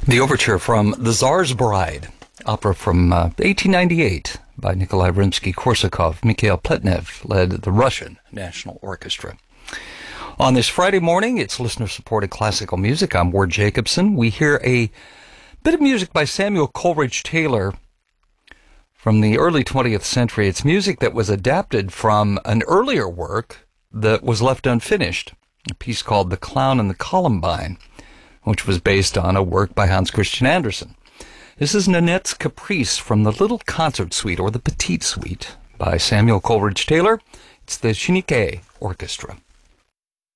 The overture from The Tsar's Bride, opera from 1898 by Nikolai Rimsky-Korsakov. Mikhail Pletnev led the Russian National Orchestra. On this Friday morning, it's listener-supported classical music. I'm Ward Jacobson. We hear a bit of music by Samuel Coleridge Taylor from the early 20th century. It's music that was adapted from an earlier work that was left unfinished, a piece called The Clown and the Columbine, which was based on a work by Hans Christian Andersen. This is Nanette's Caprice from the Little Concert Suite, or the Petite Suite, by Samuel Coleridge Taylor. It's the Chiniquet Orchestra.